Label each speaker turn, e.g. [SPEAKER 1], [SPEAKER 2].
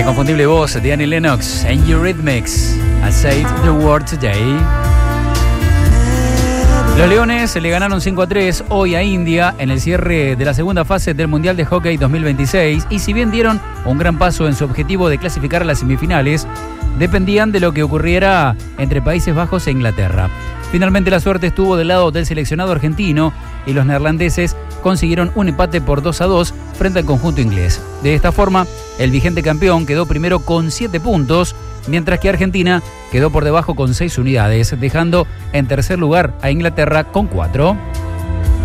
[SPEAKER 1] inconfundible voz de Annie Lennox en Eurythmics. I Saved the World Today. Los Leones le ganaron 5-3 hoy a India en el cierre de la segunda fase del Mundial de Hockey 2026 y si bien dieron un gran paso en su objetivo de clasificar a las semifinales, dependían de lo que ocurriera entre Países Bajos e Inglaterra. Finalmente la suerte estuvo del lado del seleccionado argentino y los neerlandeses consiguieron un empate por 2-2 frente al conjunto inglés. De esta forma, el vigente campeón quedó primero con 7 puntos, mientras que Argentina quedó por debajo con 6 unidades, dejando en tercer lugar a Inglaterra con 4.